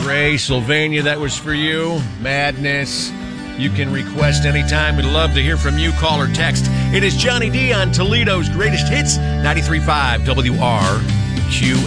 Ray, Sylvania, that was for you. Madness. You can request anytime. We'd love to hear from you. Call or text. It is Johnny D on Toledo's Greatest Hits, 93.5 WRQX.